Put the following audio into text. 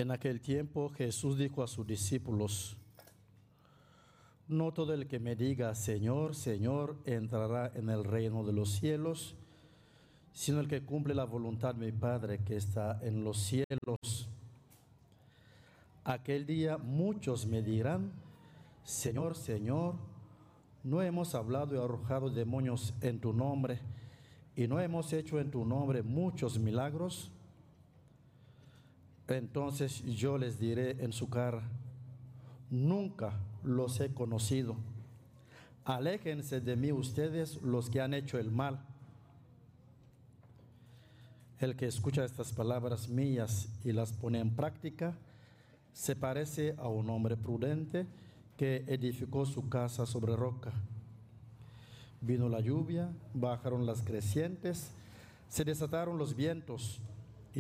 En aquel tiempo Jesús dijo a sus discípulos: no todo el que me diga Señor, Señor, entrará en el reino de los cielos, sino el que cumple la voluntad de mi Padre que está en los cielos. Aquel día muchos me dirán: Señor, Señor, ¿no hemos hablado y arrojado demonios en tu nombre, y no hemos hecho en tu nombre muchos milagros? Entonces yo les diré en su cara: nunca los he conocido. Aléjense de mí ustedes los que han hecho el mal. El que escucha estas palabras mías y las pone en práctica se parece a un hombre prudente que edificó su casa sobre roca. Vino la lluvia, bajaron las crecientes, se desataron los vientos,